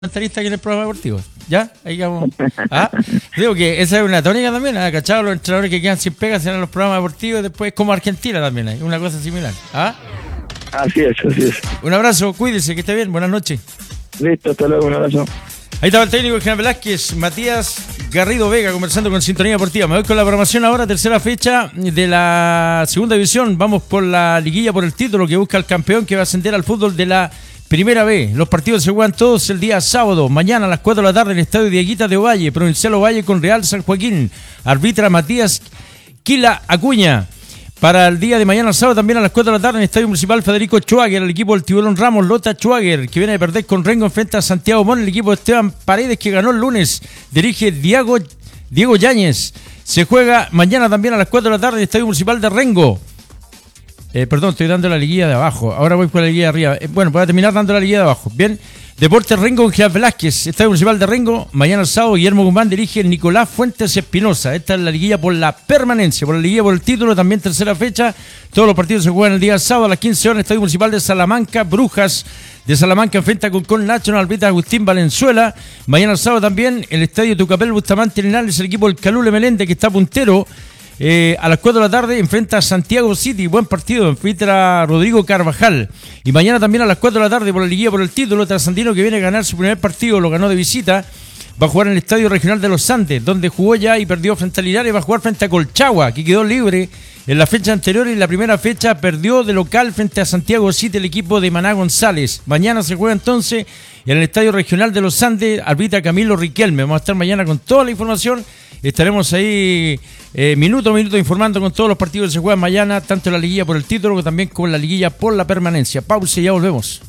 comentarista aquí en el programa deportivo. ¿Ya? Ahí vamos. Digo que esa es una tónica también. ¿Cachado? Los entrenadores que quedan sin pega serán los programas deportivos. Después, como Argentina también hay una cosa similar. Así es, así es. Un abrazo, cuídese, que esté bien. Buenas noches. Listo, hasta luego, un abrazo. Ahí estaba el técnico General Velázquez, Matías Garrido Vega, conversando con Sintonía Deportiva. Me voy con la programación ahora, tercera fecha de la segunda división. Vamos por la liguilla por el título que busca el campeón que va a ascender al fútbol de la Primera B. Los partidos se juegan todos el día sábado, mañana a las 4 de la tarde en el estadio Dieguita de Ovalle, Provincial Ovalle con Real San Joaquín. Arbitra Matías Quila Acuña. Para el día de mañana sábado también a las 4 de la tarde en el Estadio Municipal Federico Schwager, el equipo del Tiburón Ramos, Lota Schwager, que viene de perder con Rengo enfrenta a Santiago Mon, el equipo de Esteban Paredes que ganó el lunes, dirige Diego Yáñez. Se juega mañana también a las 4 de la tarde en el Estadio Municipal de Rengo. Estoy dando la liguilla de abajo, ahora voy por la liguilla de arriba. Voy a terminar dando la liguilla de abajo. Bien, Deportes Rengo con General Velázquez, Estadio Municipal de Rengo, mañana sábado Guillermo Guzmán dirige Nicolás Fuentes Espinosa. Esta es la liguilla por la permanencia, por la liguilla por el título, también tercera fecha. Todos los partidos se juegan el día sábado a las 15 horas en el Estadio Municipal de Salamanca. Brujas de Salamanca enfrenta con National, arbitra Agustín Valenzuela. Mañana sábado también el Estadio Tucapel Bustamante Linares, el equipo del Calule Melende que está puntero. A las 4 de la tarde enfrenta a Santiago City, buen partido, enfrenta a Rodrigo Carvajal. Y mañana también a las 4 de la tarde por la liguilla por el título, Trasandino que viene a ganar su primer partido, lo ganó de visita, va a jugar en el Estadio Regional de los Andes, donde jugó ya y perdió frente a Linares, va a jugar frente a Colchagua, que quedó libre en la fecha anterior y en la primera fecha perdió de local frente a Santiago City el equipo de Maná González. Mañana se juega entonces en el Estadio Regional de los Andes, arbitra Camilo Riquelme. Vamos a estar mañana con toda la información. Estaremos ahí minuto a minuto informando con todos los partidos que se juegan mañana, tanto en la liguilla por el título como también con la liguilla por la permanencia. Pausa y ya volvemos.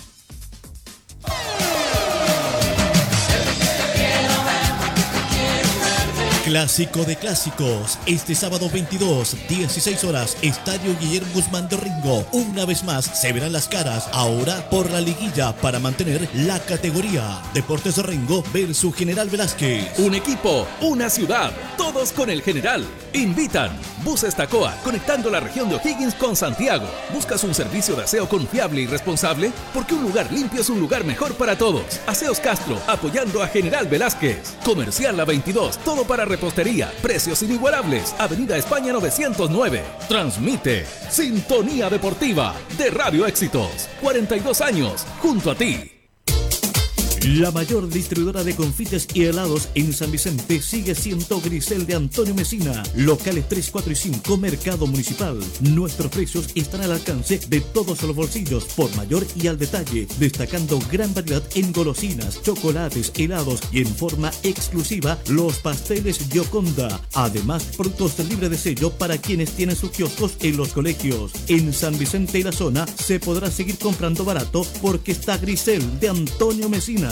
Clásico de clásicos, este sábado 22, 16 horas, Estadio Guillermo Guzmán de Rengo. Una vez más se verán las caras, ahora por la liguilla para mantener la categoría. Deportes de Rengo versus General Velázquez. Un equipo, una ciudad, todos con el General. Invitan Buses Tacoa, conectando la región de O'Higgins con Santiago. ¿Buscas un servicio de aseo confiable y responsable? Porque un lugar limpio es un lugar mejor para todos. Aseos Castro, apoyando a General Velázquez. Comercial La 22, todo para repostería, precios inigualables, Avenida España 909. Transmite Sintonía Deportiva de Radio Éxitos. 42 años, junto a ti. La mayor distribuidora de confites y helados en San Vicente sigue siendo Grisel de Antonio Mesina. Locales 3, 4 y 5, Mercado Municipal. Nuestros precios están al alcance de todos los bolsillos, por mayor y al detalle, destacando gran variedad en golosinas, chocolates, helados y en forma exclusiva los pasteles Gioconda. Además, productos libres de sello para quienes tienen sus kioscos en los colegios. En San Vicente y la zona se podrá seguir comprando barato porque está Grisel de Antonio Mesina.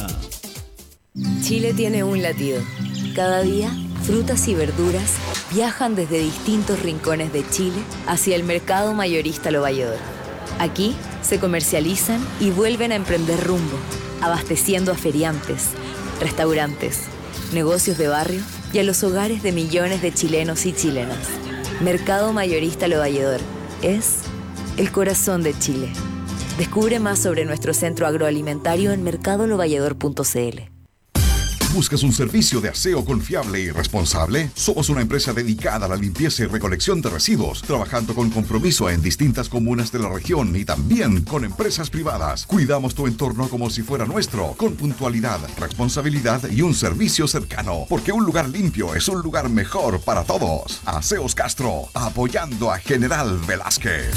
Chile tiene un latido. Cada día, frutas y verduras viajan desde distintos rincones de Chile hacia el mercado mayorista Lo Valledor. Aquí se comercializan y vuelven a emprender rumbo, abasteciendo a feriantes, restaurantes, negocios de barrio y a los hogares de millones de chilenos y chilenas. Mercado mayorista Lo Valledor es el corazón de Chile. Descubre más sobre nuestro centro agroalimentario en mercadolovalledor.cl. ¿Buscas un servicio de aseo confiable y responsable? Somos una empresa dedicada a la limpieza y recolección de residuos, trabajando con compromiso en distintas comunas de la región y también con empresas privadas. Cuidamos tu entorno como si fuera nuestro, con puntualidad, responsabilidad y un servicio cercano, porque un lugar limpio es un lugar mejor para todos. Aseos Castro, apoyando a General Velázquez.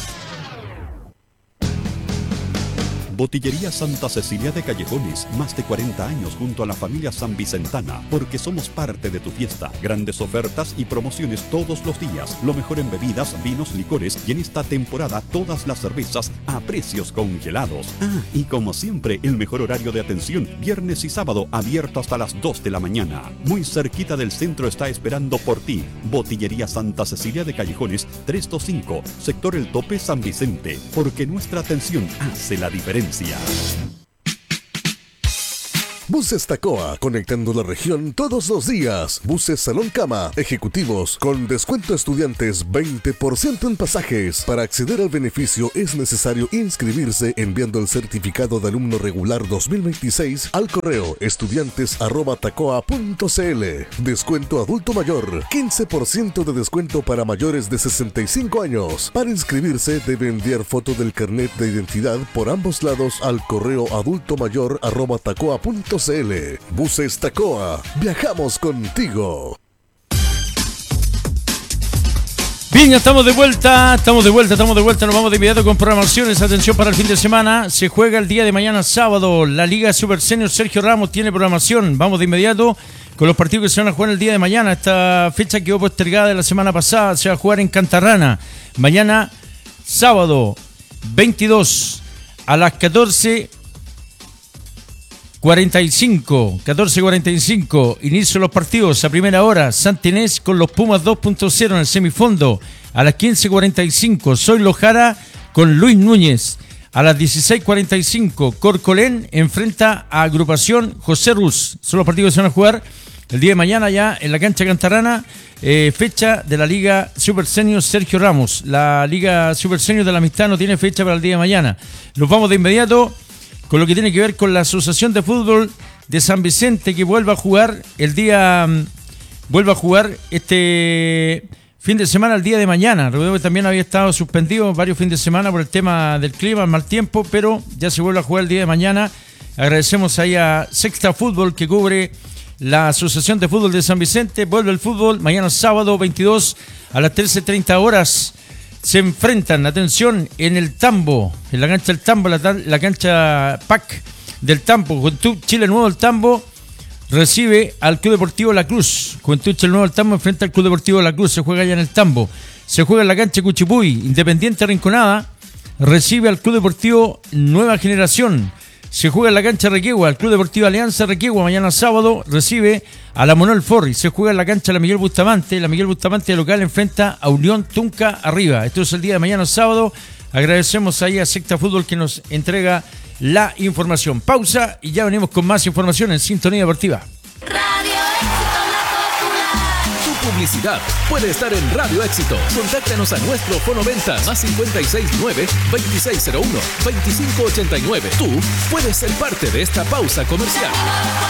Botillería Santa Cecilia de Callejones, más de 40 años junto a la familia sanvicentana, porque somos parte de tu fiesta. Grandes ofertas y promociones todos los días, lo mejor en bebidas, vinos, licores y en esta temporada todas las cervezas a precios congelados. Y como siempre, el mejor horario de atención, viernes y sábado abierto hasta las 2 de la mañana. Muy cerquita del centro está esperando por ti. Botillería Santa Cecilia de Callejones, 325, sector El Tope, San Vicente, porque nuestra atención hace la diferencia. Buses Tacoa, conectando la región todos los días. Buses Salón Cama, ejecutivos, con descuento a estudiantes 20% en pasajes. Para acceder al beneficio es necesario inscribirse enviando el certificado de alumno regular 2026 al correo estudiantes@tacoa.cl. Descuento adulto mayor, 15% de descuento para mayores de 65 años. Para inscribirse debe enviar foto del carnet de identidad por ambos lados al correo adultomayor@tacoa.cl. Buses Tacoa, viajamos contigo. Bien, ya estamos de vuelta, nos vamos de inmediato con programaciones. Atención para el fin de semana, se juega el día de mañana sábado, la Liga Super Senior Sergio Ramos tiene programación. Vamos de inmediato con los partidos que se van a jugar el día de mañana. Esta fecha quedó postergada de la semana pasada, se va a jugar en Cantarrana. Mañana sábado 22 a las 14:45, inicio de los partidos. A primera hora, Santa Inés con los Pumas 2.0 en el semifondo. A las 15:45, Zoilo Jara con Luis Núñez. A las 16:45, Corcolén enfrenta a Agrupación José Ruz. Son los partidos que se van a jugar el día de mañana ya en la cancha Cantarrana. Fecha de la Liga Super Senior Sergio Ramos. La Liga Super Senior de la Amistad no tiene fecha para el día de mañana. Nos vamos de inmediato con lo que tiene que ver con la Asociación de Fútbol de San Vicente, que vuelve a jugar este fin de semana, el día de mañana. Recordemos que también había estado suspendido varios fines de semana por el tema del clima, el mal tiempo, pero ya se vuelve a jugar el día de mañana. Agradecemos ahí a Sexta Fútbol que cubre la Asociación de Fútbol de San Vicente. Vuelve el fútbol mañana sábado 22 a las 13:30 horas. Se enfrentan, atención, en el Tambo, en la cancha del Tambo, la cancha PAC del Tambo. Juventud Chile Nuevo del Tambo recibe al Club Deportivo La Cruz. Juventud Chile Nuevo del Tambo enfrenta al Club Deportivo La Cruz. Se juega allá en el Tambo. Se juega en la cancha Cuchipuy. Independiente Rinconada recibe al Club Deportivo Nueva Generación. Se juega en la cancha Requegua. El Club Deportivo Alianza Requegua mañana sábado recibe a la Manuel Forri. Se juega en la cancha La Miguel Bustamante. La Miguel Bustamante de local enfrenta a Unión Tunca Arriba. Esto es el día de mañana sábado. Agradecemos ahí a Secta Fútbol que nos entrega la información. Pausa y ya venimos con más información en Sintonía Deportiva. Publicidad puede estar en Radio Éxito. Contáctanos a nuestro fono ventas más 569-2601-2589. Tú puedes ser parte de esta pausa comercial.